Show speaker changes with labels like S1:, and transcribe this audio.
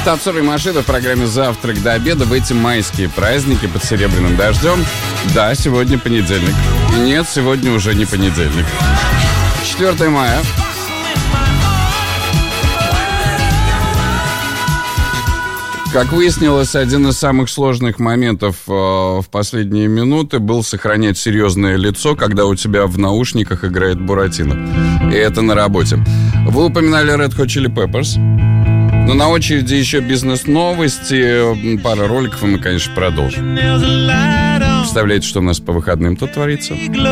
S1: Тавцур и Машина в программе «Завтрак до обеда» в эти майские праздники под серебряным дождем. Да, сегодня понедельник. И нет, сегодня уже не понедельник. 4 мая. Как выяснилось, один из самых сложных моментов в последние минуты был сохранять серьезное лицо, когда у тебя в наушниках играет Буратино. И это на работе. Вы упоминали Red Hot Chili Peppers. Но на очереди еще бизнес-новости, пара роликов, и мы, конечно, продолжим. Представляете, что у нас по выходным тут творится?